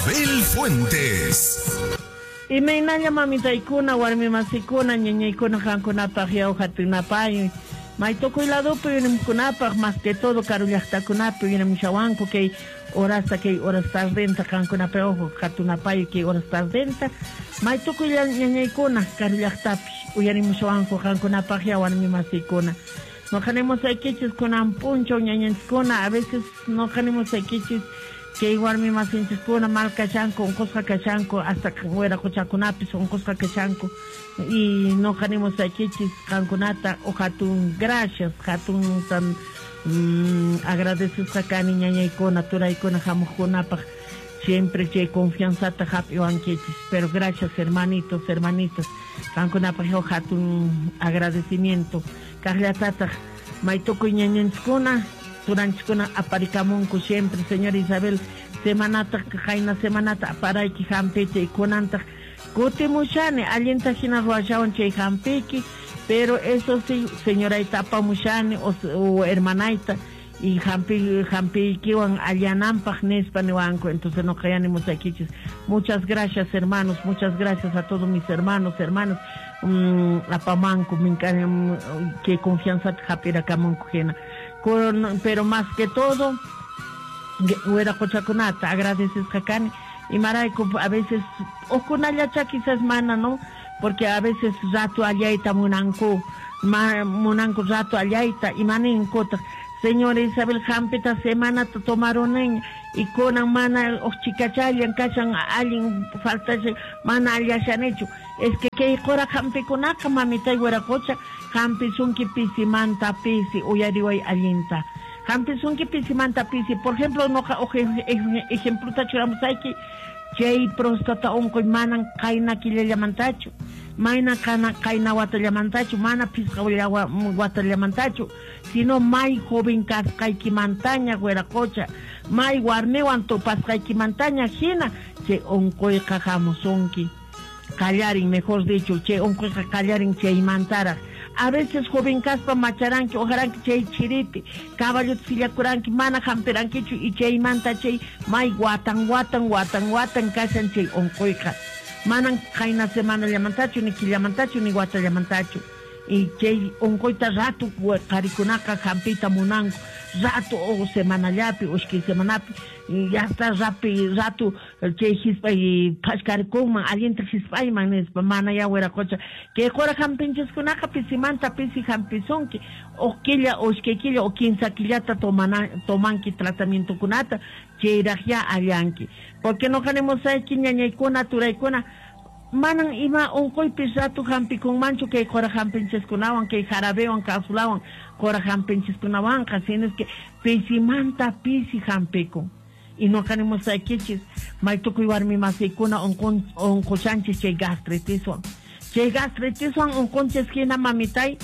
Isabel Fuentes. Y me inaya mamitaykuna, warmi masikuna, ñañaykuna hankunapaq yawjatunapay. Maytokuy ladopi yunimkunapaq, más que todo karullaqtakunapi yunimushawanku kay horas tardenta hankunapi ojo hatunapay kay horas tardenta. Maytokuy ñañaykuna karullaqtapi uyarimushawanku hankunapaq warmi masikuna. No tenemos equichis con ampuncho ñañanchikuna, a veces no tenemos equichis que igual mi más con mal cachanco, un cosca cachanco, hasta que fuera cochacunapi, un cosca cachanco, y no tenemos aquí canconata o jatun gracias, jatun tan agradecidos acá niña y con natura y con jamujonapa, siempre que confianza ta happy anquetis, pero gracias hermanitos, canconapa yo jatun agradecimiento, carlatata, maitoko ñañanchikuna, Turanchikuna aparikamunku siempre, señora Isabel, semanata, jaina semanata, aparayki jampete y kunanta, kutimushane, alienta hina ruachawan chay jampeki, pero eso sí, señora Itapa mushane o hermanaita, y jampikiwan allanampak nespanewanko, entonces no cayanimos aquí. Muchas gracias hermanos, muchas gracias a todos mis hermanos, a Pamanco, que confianza japira kamunku jena. Pero más que todo, huera cochaconata, agradeces jacani, y maraico a veces, o con allacha quizás mana, ¿no? Porque a veces rato allaita munanco rato allaita, y manin cota. Señora Isabel Jampeta semana tomaron y con mana os chicachayan cachan alguien falta mana allayan hecho. Es que cora jampe conaka mamita y huera cocha. Hampi sunki pisi manta pisi uyariway alinta. Hampi sunki pisi manta pisi. Por ejemplo, no ejemplo tachuramos aquí chay prostata onko manan kaina killamantachu. Maina kaina watallamantachu, mana pisca watallamantachu, sino mai joven kaskaiki mantaña hueracocha, mai guarnewan topaskaiki mantaña jina, che onkoy kajamusonki. Callarin, mejor dicho, che onkoy callarin che imantara. A veces joven caspa macharanki, ojaranki chay chiripi, caballo sillacuranki, mana jamperankichu y chay manta chay, mai watan casan chay onkoyka. Manan kaina semana llamantachu, ni killamantachu, ni guata llamantachu. Y chay onkoyta rato, caricunaca, jampita munango, rato o semana llapi, ushki semanapi, y ya está rato, chay hispa y pascaricuma, alienta hispa y manes, mana ya huera cocha, que jora jampinches kunaca, pisimanta, pisi jampizonki, o quilla, o shkekilla, o quinza quillata tomanki tratamiento kunata, chay irajia alianki. Porque no tenemos aquí ñañaykuna, turaykuna, manan ima onkoy pisatu jampi con mancho que cora jampinches kunawan, que jarabewan, kasulawan, cora jampinches kunawan, casines que pisimanta pisi jampiko. Y no tenemos aquí chis, maitoko iwarmi masikuna oncochanches che gastritiswan. Che gastritiswan onconches kina mamitay,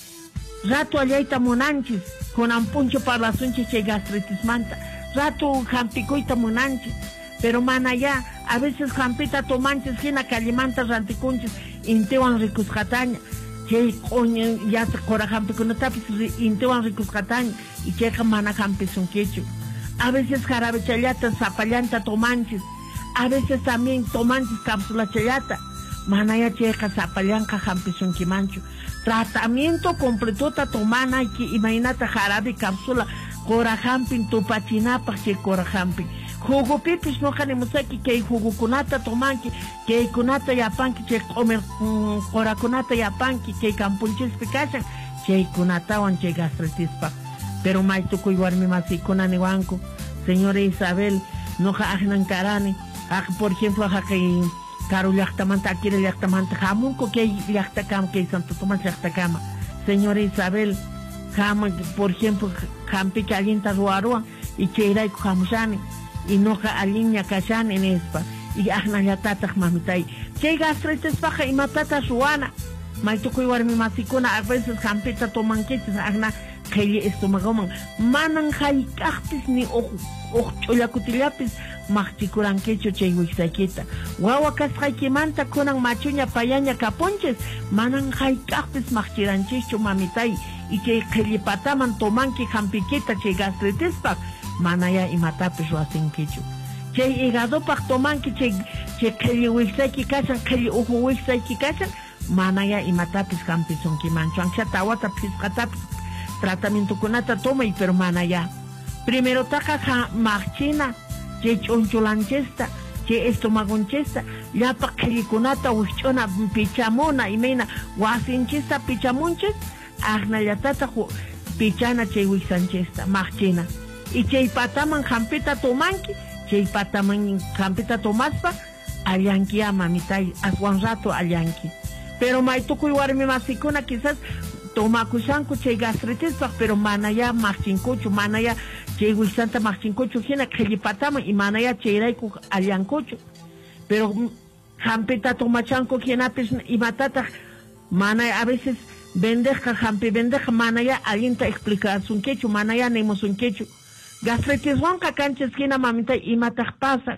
rato allaita monanchis, con ampuncho para las unches che gastritis manta, rato jampikoita monanchis. Pero manaya, a veces jampita tomanches, gina calimantas ranticunches, intewan ricus jataña, che coño, ya se cora jampi con tapis, intewan ricus jataña, y checa mana jampi son quechu. A veces jarabe chayata, zapallanta tomanches, a veces también tomanches cápsula chayata, manaya checa zapallanca jampi son quimancho. Tratamiento completo tomana, y que imagínate jarabe cápsula, cora jampin tupachinapa, che cora jampin. Jugo pipis no tenemos aquí que jugo kunata tomanki, que kunata yapanki, que comer cora kunata yapanki, que campunches picachan, que kunata wan che gastritispa. Pero maituko iguarmi masikuna ni wanko, señora Isabel, no ajnan karani, por ejemplo, que caro llactamanta, quiere llactamanta, jamunco que llactacam, que santo tomas llactacama. Señora Isabel, jam, por ejemplo, jampi que alienta ruarua, y que irai jamushani. Y no alinea cachan en espa y ajna ya tata mamitay che gastritis baja y matata suana maituko iwarmi masikuna a veces jampita tomanquetes ajna que estomagoman manan hay cactis ni o cholacutilapis machikuran quecho che wixaqueta guagua cascaikimanta kunan machuña payaña caponches manan hay cactis machiranchicho mamitay y que pataman tomanque jampiqueta che gastritis baja manaya y matapes lo hacen quechu. chay hígado pak tomanki chay qhilli wiksayki kashan qhilli uhu wiksayki kashan manaya imatapis hampisunki manchu anchata awata pisqatapis tratamientokunata tomay pero manaya primero taka maqchina chay ch'unchulanchista chay estomagonchista llapa qhillikunata wisch'una pichamuna imayna wasinchista pichamunchis aqnallatata pichana chay wiksanchista maqchina y chay pataman hampita tomanki chay pataman hampita tomaspa allanki mamitay aswan rato allanki pero maytukuy warmi masikuna quizás tomakushanku chay gastritispa pero manaya maqchinkuchu manaya chay wiksanta maqchinkuchu hina qhilli pataman y manaya chayrayku allankuchu pero hampita tomachanku hinapis imatata manaya a veces bendeja hampi bendeja manaya allinta explicasunkechu manaya nemusunkechu gastritis wanka kanchis hina mamita imataq pasa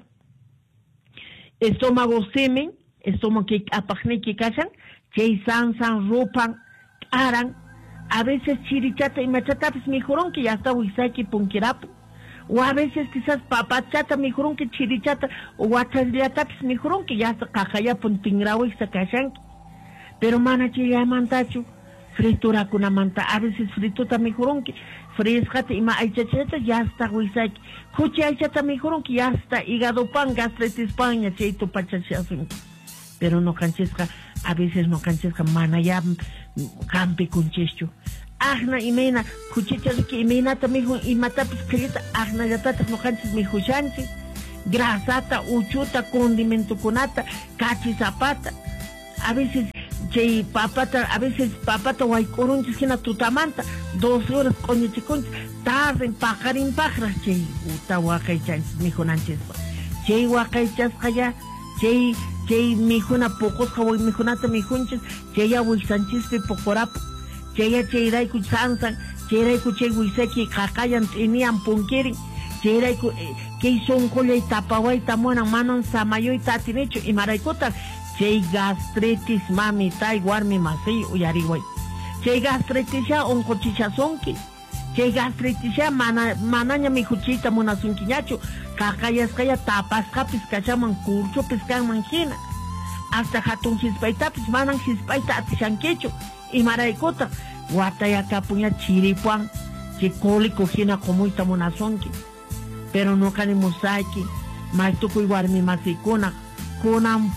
estómago semen estómago que apaqniki kashan chay sansan rupan aran a veces chirichata y machatapis mijuronki ya hasta wisaki punkirapu o a veces quizás papachata mijuronki chirichata o guachasliatapis mijuronki ya hasta qaqayapun tingrawisha kashanki pero mana chillamantachu fritura kunamanta a veces frituta mijuronki frescata ima aychachata ya hasta wisaki kuchi aychata mijuronki ya hasta hígado pan gastritis pan ya chayto pachachasunki pero no canchesca a veces no canchesca manaya campi kuncheschu agna imena kuchichaki imena tamihu imatapis qhillita agna yatata no canches mihushanchi grasata uchuta condimento kunata cachi zapata a veces chay papata a veces papata waykurunchis hina tutamanta 12 horas coñichikunchis tarde pajarin pajras chay uta waqaychanchis mihunanchespa chay waqaychasqa ya chay mijuna pocos kawai mijunata mijunchis chaya wisanchispi pocorapo chaya chayrayku sansan chayrayku chay wisaki qaqayan t'inian punkirin chayrayku kay sonqollay tapawayta munan manan samayoyta atinichu imaraykuta chay gastritis mamitay warmi masiy uyariway chay gastritis ya onqochichasonki chay gastritis ya manaña mijuchiyta munasunkiñachu qaqayasqaya tapasqapis kachaman kurchupis kanman hina hasta hatun hispaytapis manan hispayta atishankichu imaraykuta watayakapuña chiripuan chay cólico hina qumuyta munasunki pero nuqani musayki maytukuy warmi masiykuna kunan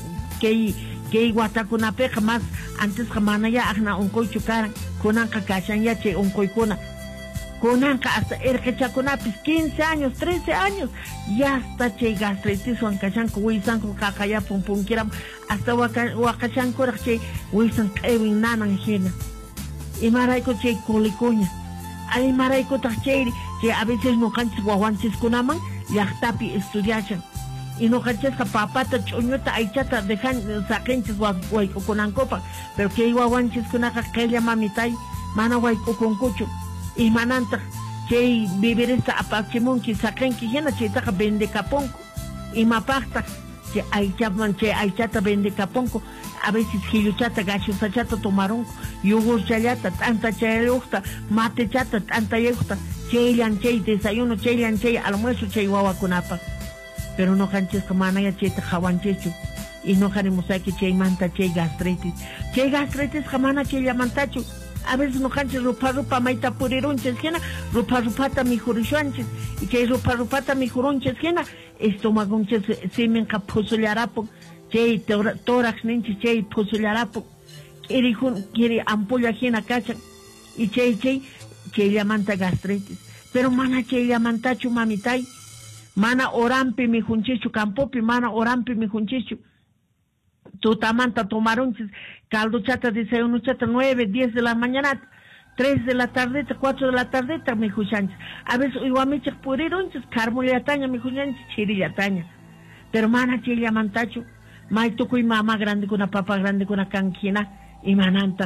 kay watakunapiqa mas antesqa manaya aqna unquychu karan kunanqa kashanya chay unquykuna kunanqa hasta irqichakunapis 15 años 13 años ya hasta chay gastritis wan kashanku wisanku qaqayapun punkiram hasta waqachankuraq chay wisan q'iwin nanan hina imarayku chay colicuña imaraykutaq chay a veces nuqanchis wawanchiskunaman llaqtapi estudiachan y nuqanchisqa papata ch'uñuta aychata dejan saqinchis waykukunankupaq pero kay wawanchiskunaqa qilla mamitay mana waykukunkuchu imanantaq chay vivirista apachimunki saqinki hina chaytaqa vendekapunku imapaqtaq chay aychata vendekapunku a veces hilluchata gachusachata tomarunku yogurchallata t'anta chayuqta matechata t'antayuqta chayllan chay desayuno chayllan chay almuerzo chay wawakunapaq pero no canchesqa manaya chayta hawanchichu y no qanimusayki chaymanta chay gastritis mana chayllamantachu a veces no canches rupa mayta purirunches hina rupata mijurishuanches y chay rupata mijurunches hina estomagunches siminqa phusullarapun chay tórax ninchis chay phusullarapun kiri ampulla hina kachan y chayllamanta gastritis pero mana chayllamantachu mamitay mana orampi mijunchichu campopi mana orampi mijunchichu tutamanta tomarunchis calduchata desayunuchata 9, 10 de la mañana 3 de la tarde 4 de la tarde mijushanchis a veces uywamichik purirunchis karmullataña mijushanchis chirillataña pero mana chayllamantachu maytukuy mama grande kuna papa grande kuna kankina imanantaq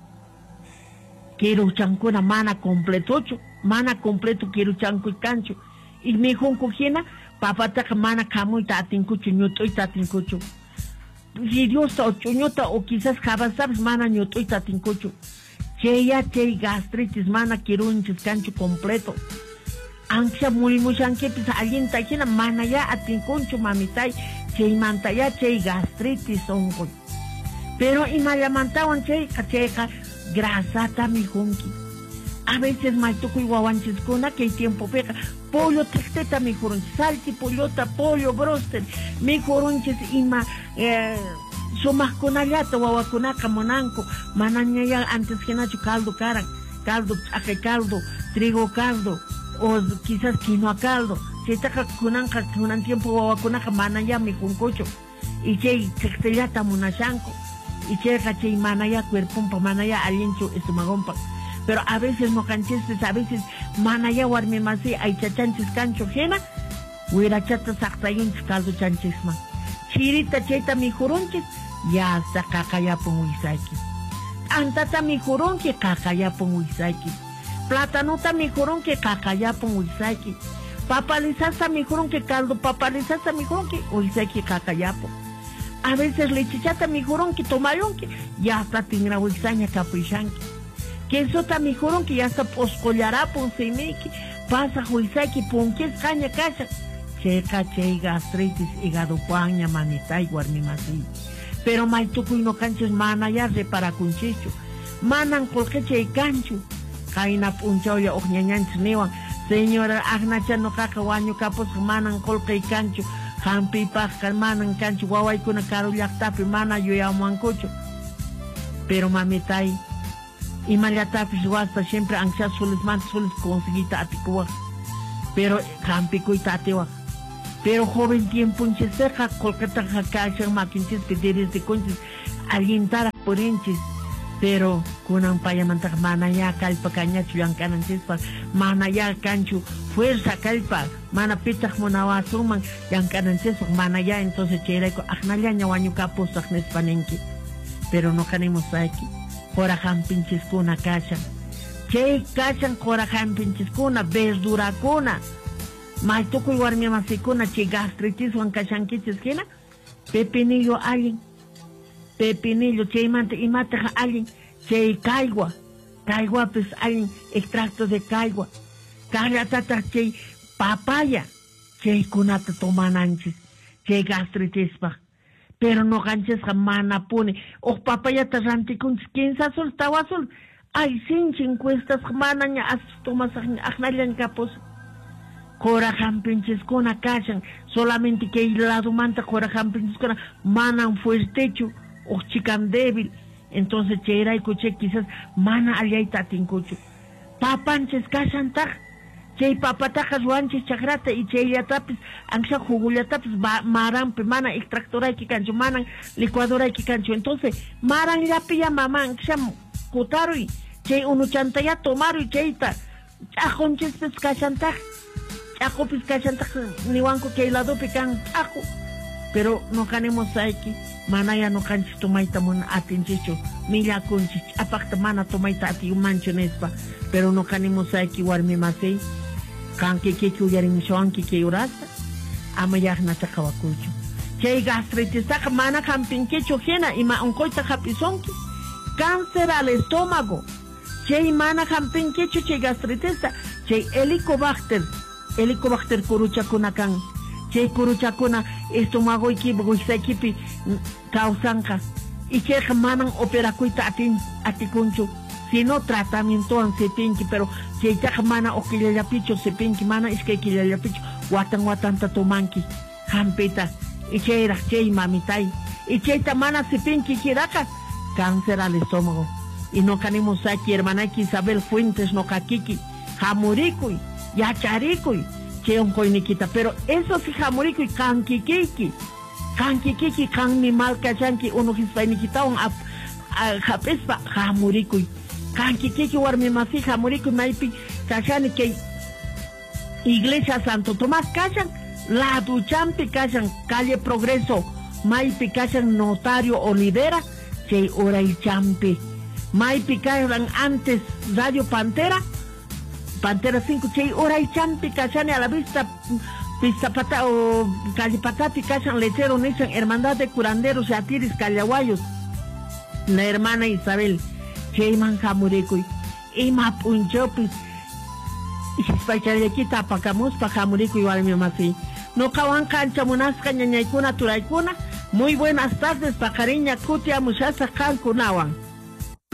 kiruchankuna mana completo kiruchankuy kanchu y mijunku hina papataqa mana kamuyta atinkuchu ñut'uyta atinkuchu Dios o chuñota o quizás jabasabes mana ñut'uyta atinkuchu chay gastritis mana kirunchis kanchu completo ancha murimushanki pis allinta hina mana ya atinkunchu mamitay chaymanta ya chay gastritis onqoy pero imallamantawan chayqa grasata mijunki a veces maytukuy wawanchiskuna kay tiempo peka pollo tecteta mijurunchis salchi pollota pollo broster mijurunchis ima sumaqkunallata wawakunaqa munanku manañaya antes hinachu caldo karan caldo ch'aqi caldo trigo caldo o quizás quinoa caldo chaytaqa kunan tiempo wawakunaqa manaya mijunkuchu y chay tectellata munashanku y chayqa chay manaya cuerpumpa manaya allinchu estomagonpa pero a veces no canchestes a veces manaya warmi masi aychachanchis kanchu hina wirachata saqtayunchis caldo chanchisman chirita chayta mijurunchis ya hasta qaqayapun wisayki antata mijurunki qaqayapun wisayki platanuta mijurunki qaqayapun wisayki papalisasa mijurunki caldo papalisasa mijurunki wisayki qaqayapun a veces lechichata mijurunki tomayunki ya hasta tingra wisaña capuishanki quesota mijurunki ya hasta poscollarapun simiki pasa wisayki punkis qaña kasha chayqa chay gastritis higadopaña manitay warmi masi pero maytukuy no canchis mana ya reparakunchichu manan qolqichay kanchu qayna p'unchawlla uqñañanchis niwan señora agnacha nuqaqa wañukapus manan qolqay kanchu hampipaq manan kanchu wawaykuna karu llaqtapi mana yuyamunkuchu pero mamitay imallatapish wasta siempre ancha sulismanta sulis conseguita atikuwaq pero hampikuyta atiwaq pero joven tiempo seqa qolqitaqa kashan makinchis pediris de kunchis allintara purinchis pero kunan payamantaqa mana ya kallpa kañachu llank'ananchispa mana ya kanchu fuerza kallpa mana pitaq munawasunman llank'ananchispa mana ya entonces chayrayku aqnallaña wañukapusaq nispa ninki pero no qanimusayki qora hampinchiskuna kashan chay kashan qora hampinchiskuna verdurakuna maytukuy warmi masikuna chay gastritiswan kashankichis hina pepinillo allin pepinillo chaymanta imataqa allin chay caiguapis allin extracto de caigua kaqllatataq chay papaya chaykunata tomananchis chay gastritispaq pero no ganchesqa mana puni papayata rantikunchis kinsa sul tawasul ay sinchin cuestas manaña asustumasaq aqnallan kapus qora hampinchiskuna kashan solamente que lado manta qora hampinchiskuna manan fuertechu chican débil entonces chayrayku chay quizás mana allayta atinkuchu papanchis kashantaj chay papataqa ruanchis chakrata y chayllatapis ansha jugullatapis maranpi mana extractorayki kanchu manan licuadorayki kanchu entonces maranllapi ya mama ansham kutaruy chay unuchantaya tomaruy chayta ch'aqunchispis kashantaj ch'aqupis kashantaj niwanku kay ladopi kan ch'aqu pero no qanimusayki manaya no kanchis tomayta muna atinchichu millakunchis apaqta mana tomayta atiyumanchu nispa pero no qanimusayki warmi masay kanki kiki uyarimushawanki kay urasta ama yaqnata qhawakuychu chay gastritistaqa mana hampinkichu hina ima unquyta hapisonki cáncer al estómago chay mana hampinkichu chay gastritista chay helicobacter kuruchakuna kan chay kuruchakuna estomagoykipi wisaykipi kawsanqa y chayqa manan operakuyta atikunchu sino tratamientowan sepinki pero chaytaqa mana okillallapichu sepinki mana iskay killallapichu watanta tomanki hampita y chayraq chay mamitay y chayta mana sepinki kiraqa cáncer al estómago y no qanimusayki hermanayki Isabel Fuentes no qakiki hamurikuy yacharikuy chay unquynikita pero eso sí hamurikuy kankikiki kanmi mal kashanki unuhispaynikitawan hap'ispa hamurikuy kankikiki warmi masi hamurikuy maypi kashani kay Iglesia Santo Tomás kashan laduchampi kashan calle Progreso maypi kashan Notario Olivera chay uraychampi maypi kashan antes Radio Pantera 5 chay uraychampi kashani a la vista Pizapata o calle Patati kashan lechero nishan Hermandad de Curanderos Yatiris Callahuayos la hermana Isabel chayman hamurikuy ima punchopis despachalequita apacamuspa jamurico igual mi masi. No kawan cancha munasca ñañaykuna turaykuna. Muy buenas tardes, pajariña kutia mushasa kalkunawan.